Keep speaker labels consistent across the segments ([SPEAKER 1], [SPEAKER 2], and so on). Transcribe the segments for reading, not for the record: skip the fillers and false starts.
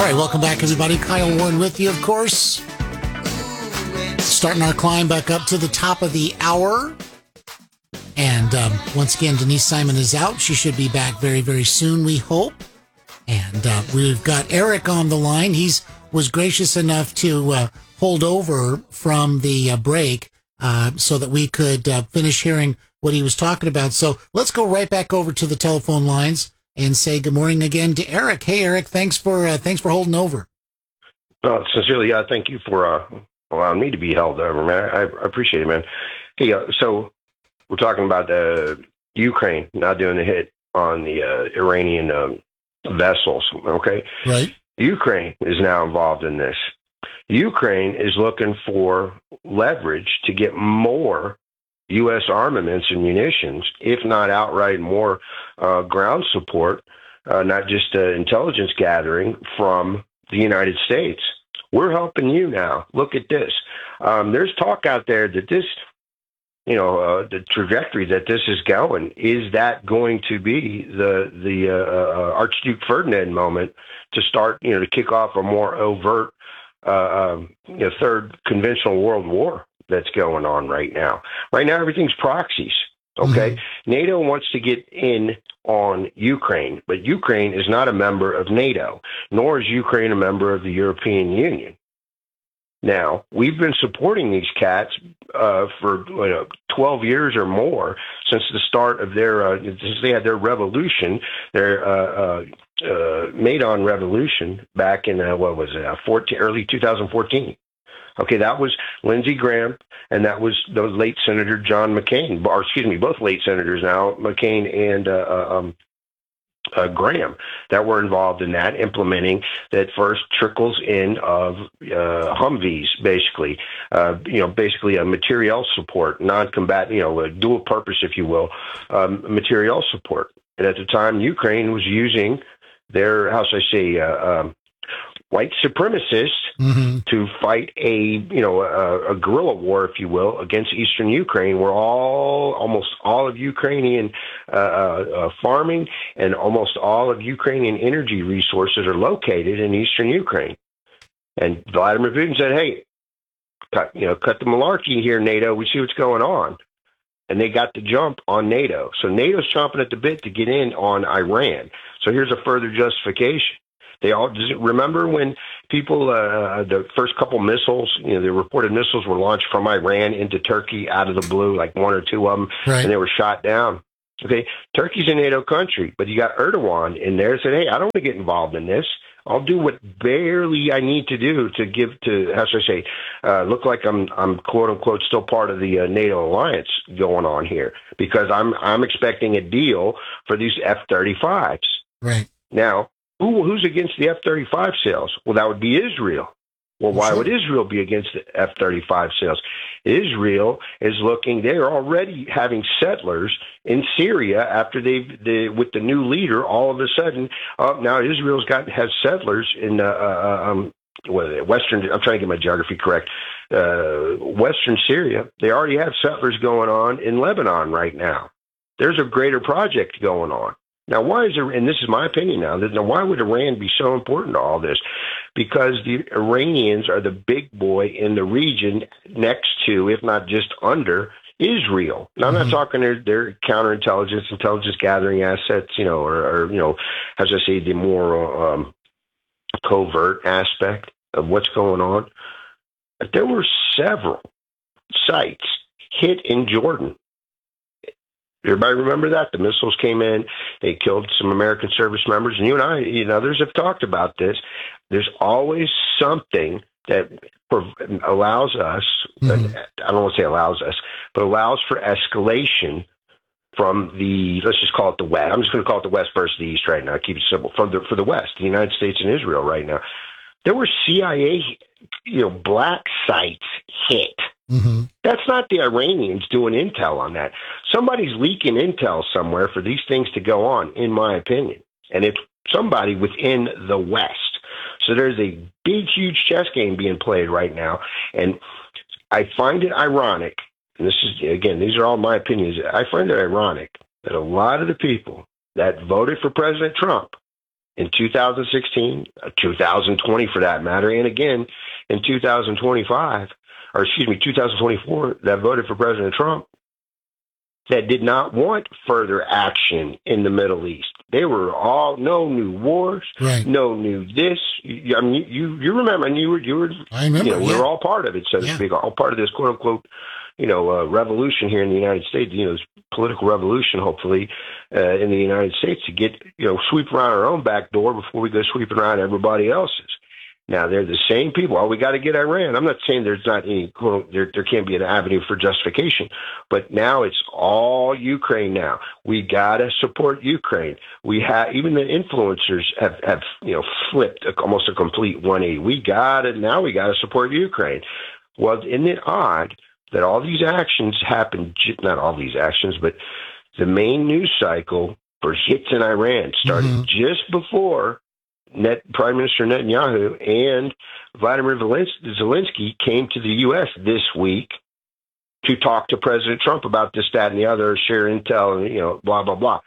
[SPEAKER 1] All right, welcome back, everybody. Kyle Warren with you, of course. Starting our climb back up to the top of the hour. And once again, Denise Simon is out. She should be back very, very soon, we hope. And we've got Eric on the line. He was gracious enough to hold over from the break so that we could finish hearing what he was talking about. So let's go right back over to the telephone lines and say good morning again to Eric. Hey, Eric, thanks for holding over.
[SPEAKER 2] Sincerely, thank you for allowing me to be held over, man. I appreciate it, man. Hey, so we're talking about Ukraine not doing a hit on the Iranian vessels, okay?
[SPEAKER 1] Right.
[SPEAKER 2] Ukraine is now involved in this. Ukraine is looking for leverage to get more U.S. armaments and munitions, if not outright more ground support, not just intelligence gathering from the United States. We're helping you now. Look at this. There's talk out there that this, the trajectory that this is going, is that going to be the Archduke Ferdinand moment to start, to kick off a more overt third conventional world war that's going on right now. Right now, everything's proxies. Okay. Mm-hmm. NATO wants to get in on Ukraine, but Ukraine is not a member of NATO, nor is Ukraine a member of the European Union. Now, we've been supporting these cats for 12 years or more since the start of their, since they had their revolution, their Maidan revolution back in, early 2014. Okay, that was Lindsey Graham, and that was the late Senator John McCain, or excuse me, both late senators now, McCain and Graham, that were involved in that, implementing that first trickles in of Humvees, basically, basically a materiel support, non-combat, a dual purpose, if you will, materiel support. And at the time, Ukraine was using their, white supremacists to fight a guerrilla war, if you will, against eastern Ukraine, where almost all of Ukrainian farming and almost all of Ukrainian energy resources are located in eastern Ukraine. And Vladimir Putin said, "Hey, cut the malarkey here, NATO. We see what's going on." And they got the jump on NATO. So NATO's chomping at the bit to get in on Iran. So here's a further justification. Remember when people, the first couple missiles, the reported missiles were launched from Iran into Turkey out of the blue, like one or two of them, right, and they were shot down. Okay, Turkey's a NATO country, but you got Erdogan in there said, "Hey, I don't want to get involved in this. I'll do what barely I need to do to give to, look like I'm quote unquote still part of the NATO alliance going on here, because I'm expecting a deal for these F-35s."
[SPEAKER 1] Right.
[SPEAKER 2] Now, who's against the F-35 sales? Well, that would be Israel. Well, why would Israel be against the F-35 sales? Israel is they're already having settlers in Syria after with the new leader, all of a sudden, now Israel's has settlers in Western, I'm trying to get my geography correct, Western Syria. They already have settlers going on in Lebanon right now. There's a greater project going on. Now, why is and this is my opinion now, why would Iran be so important to all this? Because the Iranians are the big boy in the region next to, if not just under, Israel. Now, I'm not talking their counterintelligence, intelligence gathering assets, or the more covert aspect of what's going on. But there were several sites hit in Jordan. Everybody remember that? The missiles came in, they killed some American service members, and you and I and others have talked about this. There's always something that allows us, I don't want to say allows us, but allows for escalation from let's just call it the West. I'm just going to call it the West versus the East right now, keep it simple, for the West, the United States and Israel right now. There were CIA, black sites hit. Mm-hmm. That's not the Iranians doing intel on that. Somebody's leaking intel somewhere for these things to go on, in my opinion. And it's somebody within the West. So there's a big, huge chess game being played right now. And I find it ironic, and this is, again, these are all my opinions. I find it ironic that a lot of the people that voted for President Trump in 2016, 2020 for that matter, and again in 2024, that voted for President Trump, that did not want further action in the Middle East. They were all no new wars,
[SPEAKER 1] right.
[SPEAKER 2] No new this. I mean, you remember, and you were.
[SPEAKER 1] I remember.
[SPEAKER 2] We were all part of it, so to speak, all part of this quote unquote, revolution here in the United States. This political revolution, hopefully, in the United States to get sweep around our own back door before we go sweeping around everybody else's. Now, they're the same people. Oh, we got to get Iran. I'm not saying there's not any, there can't be an avenue for justification, but now it's all Ukraine now. We got to support Ukraine. We have, even the influencers have flipped almost a complete 180. We got to support Ukraine. Well, isn't it odd that all these actions happen, not all these actions, but the main news cycle for hits in Iran started just before Prime Minister Netanyahu and Vladimir Zelensky came to the U.S. this week to talk to President Trump about this, that, and the other, share intel, and blah blah blah.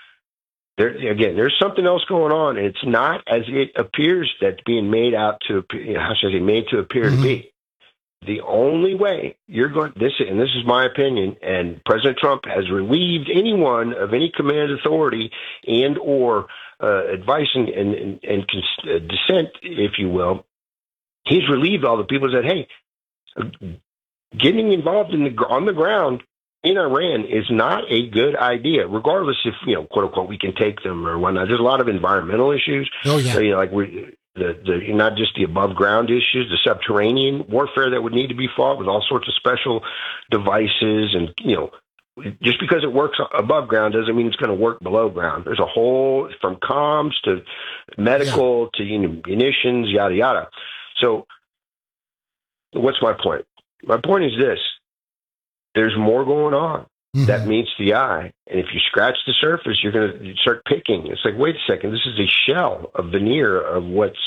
[SPEAKER 2] There's something else going on, and it's not as it appears that's being made out to made to appear to be. The only way you're going this is my opinion, and President Trump has relieved anyone of any command authority and or advice and dissent, if you will. He's relieved all the people that, hey, getting involved on the ground in Iran is not a good idea, regardless if quote unquote we can take them or whatnot. There's a lot of environmental issues.
[SPEAKER 1] Oh yeah,
[SPEAKER 2] like the not just the above ground issues, the subterranean warfare that would need to be fought with all sorts of special devices, and just because it works above ground doesn't mean it's going to work below ground. There's a whole, from comms to medical to munitions, yada yada. So, what's my point? My point is this: there's more going on that meets the eye, and if you scratch the surface, you're going to start picking. It's like, wait a second, this is a shell, a veneer of what's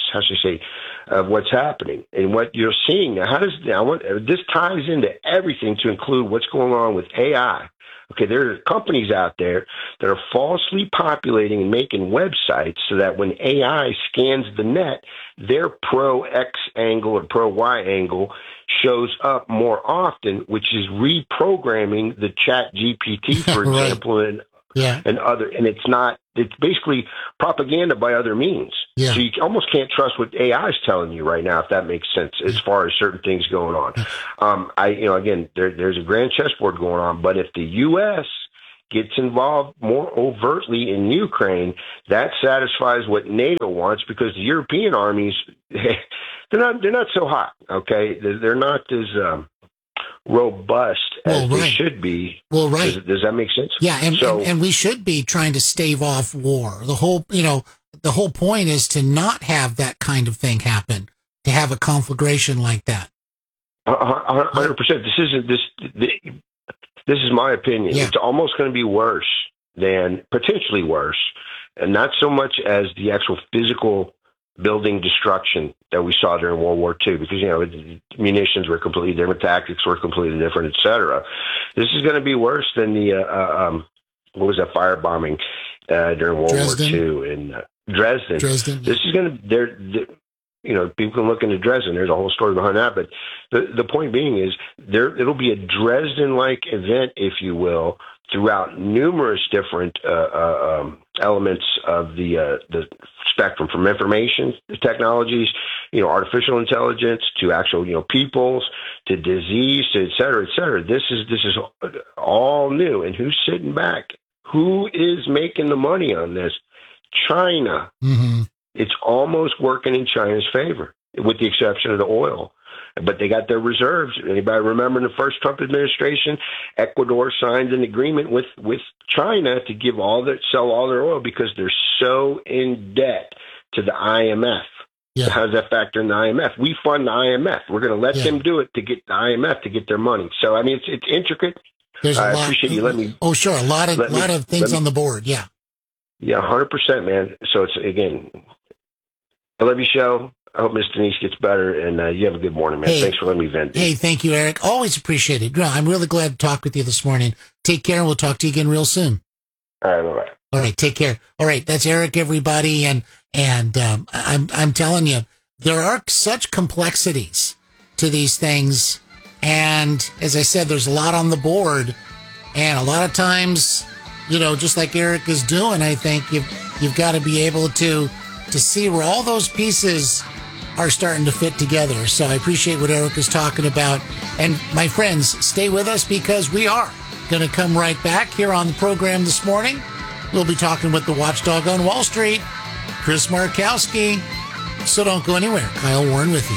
[SPEAKER 2] happening and what you're seeing now. This ties into everything to include what's going on with AI. Okay, there are companies out there that are falsely populating and making websites so that when AI scans the net, their pro X angle or pro Y angle shows up more often, which is reprogramming the Chat GPT, for
[SPEAKER 1] right.
[SPEAKER 2] example, and other. And it's basically propaganda by other means.
[SPEAKER 1] Yeah.
[SPEAKER 2] So you almost can't trust what AI is telling you right now, if that makes sense, as far as certain things going on. Again, there's a grand chessboard going on, but if the U.S. gets involved more overtly in Ukraine, that satisfies what NATO wants, because the European armies, they're not so hot. Okay, they're not as robust as they should be.
[SPEAKER 1] Well, right.
[SPEAKER 2] Does that make sense?
[SPEAKER 1] Yeah, and we should be trying to stave off war. The whole point is to not have that kind of thing happen, to have a conflagration like that.
[SPEAKER 2] 100%. This is my opinion. Yeah. It's almost going to be potentially worse, and not so much as the actual physical building destruction that we saw during World War II, because munitions were completely different, tactics were completely different, etc. This is going to be worse than the what was that firebombing during World War II in Dresden. This is going to people can look into Dresden. There's a whole story behind that, but the point being is it'll be a Dresden-like event, if you will, throughout numerous different elements of the spectrum, from information technologies, artificial intelligence, to actual peoples, to disease, to et cetera, et cetera. This is all new, and who's sitting back? Who is making the money on this? China. Mm-hmm. It's almost working in China's favor, with the exception of the oil. But they got their reserves. Anybody remember in the first Trump administration, Ecuador signed an agreement with China to sell all their oil because they're so in debt to the IMF. Yeah. How does that factor in the IMF? We fund the IMF. We're going to let them do it to get the IMF to get their money. So, I mean, it's intricate. I appreciate you letting me.
[SPEAKER 1] Oh, sure. A lot of things on the board. Yeah.
[SPEAKER 2] Yeah, 100%, man. So it's, again, I love your show. I hope Miss Denise gets better, and you have a good morning, man. Thanks for letting me vent.
[SPEAKER 1] Hey, thank you, Eric. Always appreciate it. I'm really glad to talk with you this morning. Take care, and we'll talk to you again real soon.
[SPEAKER 2] All right, bye-bye.
[SPEAKER 1] All right, take care. All right, that's Eric, everybody, and I'm telling you, there are such complexities to these things, and as I said, there's a lot on the board, and a lot of times, just like Eric is doing, I think you've got to be able to see where all those pieces are starting to fit together. So I appreciate what Eric is talking about, and my friends, stay with us because we are going to come right back here on the program this morning. We'll be talking with the watchdog on Wall Street, Chris Markowski. So don't go anywhere. Kyle Warren with you.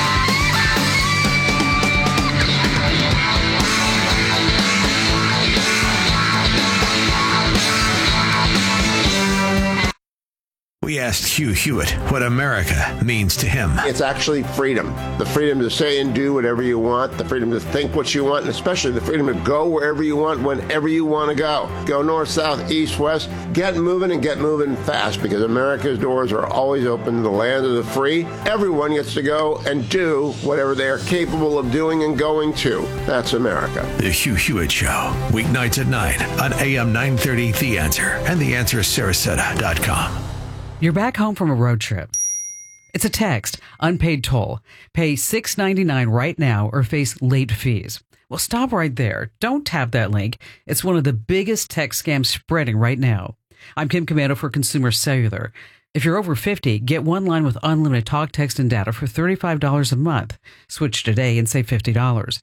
[SPEAKER 3] We asked Hugh Hewitt what America means to him.
[SPEAKER 4] It's actually freedom. The freedom to say and do whatever you want, the freedom to think what you want, and especially the freedom to go wherever you want, whenever you want to go. Go north, south, east, west. Get moving and get moving fast, because America's doors are always open to the land of the free. Everyone gets to go and do whatever they are capable of doing and going to. That's America.
[SPEAKER 3] The Hugh Hewitt Show, weeknights at 9 on AM 930 The Answer and TheAnswerSarasota.com.
[SPEAKER 5] You're back home from a road trip. It's a text, unpaid toll. Pay $6.99 right now or face late fees. Well, stop right there. Don't tap that link. It's one of the biggest text scams spreading right now. I'm Kim Commando for Consumer Cellular. If you're over 50, get one line with unlimited talk, text, and data for $35 a month. Switch today and save $50.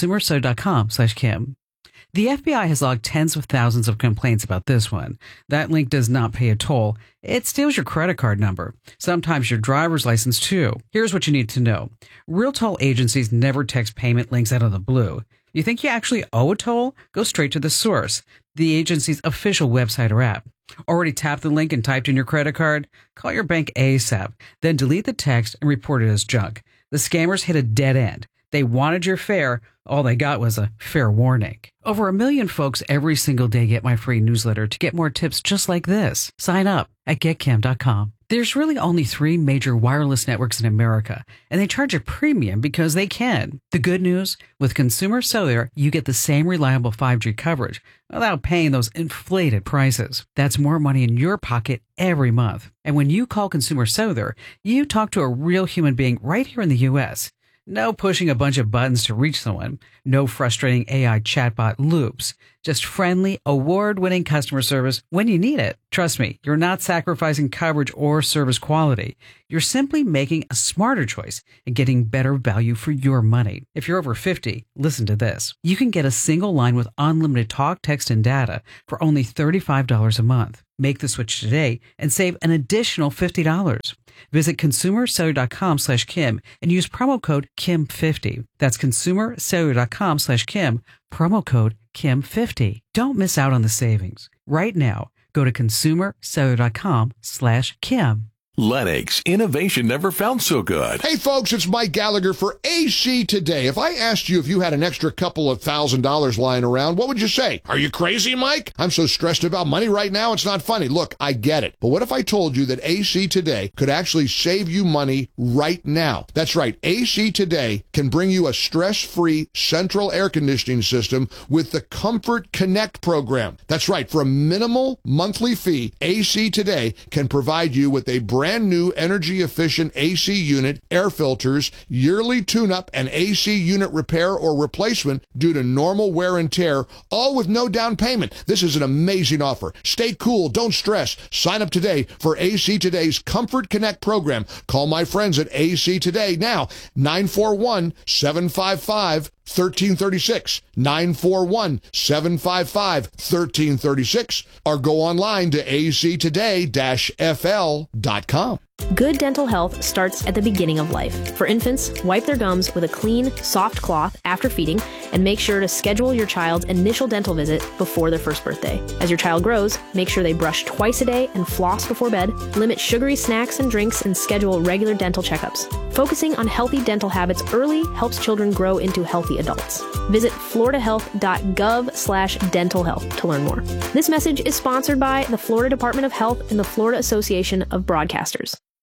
[SPEAKER 5] ConsumerCellular.com/Kim. The FBI has logged tens of thousands of complaints about this one. That link does not pay a toll. It steals your credit card number, sometimes your driver's license too. Here's what you need to know. Real toll agencies never text payment links out of the blue. You think you actually owe a toll? Go straight to the source, the agency's official website or app. Already tapped the link and typed in your credit card? Call your bank ASAP, then delete the text and report it as junk. The scammers hit a dead end. They wanted your fare. All they got was a fair warning. Over 1 million folks every single day get my free newsletter to get more tips just like this. Sign up at getkim.com. There's really only 3 major wireless networks in America, and they charge a premium because they can. The good news, with Consumer Cellular, you get the same reliable 5G coverage without paying those inflated prices. That's more money in your pocket every month. And when you call Consumer Cellular, you talk to a real human being right here in the U.S., no pushing a bunch of buttons to reach someone. No frustrating AI chatbot loops. Just friendly, award-winning customer service when you need it. Trust me, you're not sacrificing coverage or service quality. You're simply making a smarter choice and getting better value for your money. If you're over 50, listen to this. You can get a single line with unlimited talk, text, and data for only $35 a month. Make the switch today and save an additional $50. Visit ConsumerCellular.com/Kim and use promo code KIM50. That's ConsumerCellular.com/Kim, promo code KIM50. Don't miss out on the savings. Right now, go to ConsumerCellular.com/Kim.
[SPEAKER 6] Lennox, innovation never felt so good.
[SPEAKER 7] Hey folks, it's Mike Gallagher for AC Today. If I asked you if you had an extra couple of $1,000 lying around, what would you say? Are you crazy, Mike? I'm so stressed about money right now, it's not funny. Look, I get it. But what if I told you that AC Today could actually save you money right now? That's right. AC Today can bring you a stress-free central air conditioning system with the Comfort Connect program. That's right. For a minimal monthly fee, AC Today can provide you with a brand new energy-efficient AC unit, air filters, yearly tune-up, and AC unit repair or replacement due to normal wear and tear, all with no down payment. This is an amazing offer. Stay cool. Don't stress. Sign up today for AC Today's Comfort Connect program. Call my friends at AC Today now, 941-755-1336, 941-755-1336, or go online to actoday-fl.com.
[SPEAKER 8] Good dental health starts at the beginning of life. For infants, wipe their gums with a clean, soft cloth after feeding, and make sure to schedule your child's initial dental visit before their first birthday. As your child grows, make sure they brush twice a day and floss before bed, limit sugary snacks and drinks, and schedule regular dental checkups. Focusing on healthy dental habits early helps children grow into healthy adults. Visit floridahealth.gov/dental health to learn more. This message is sponsored by the Florida Department of Health and the Florida Association of Broadcasters.